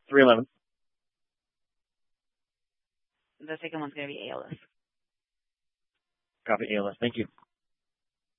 311. The second one's going to be ALS. Copy ALS. Thank you.